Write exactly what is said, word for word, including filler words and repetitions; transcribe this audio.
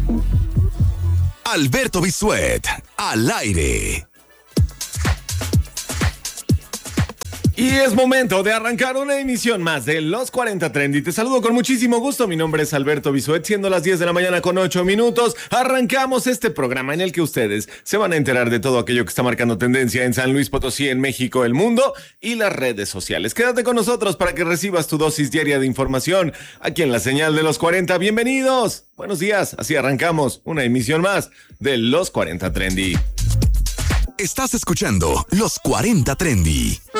Alberto Bisuet, al aire. Y es momento de arrancar una emisión más de Los cuarenta Trendy. Te saludo con muchísimo gusto. Mi nombre es Alberto Bisuet. Siendo las diez de la mañana con ocho minutos, arrancamos este programa en el que ustedes se van a enterar de todo aquello que está marcando tendencia en San Luis Potosí, en México, el mundo y las redes sociales. Quédate con nosotros para que recibas tu dosis diaria de información aquí en la señal de Los cuarenta. Bienvenidos. Buenos días. Así arrancamos una emisión más de Los cuarenta Trendy. Estás escuchando Los cuarenta Trendy.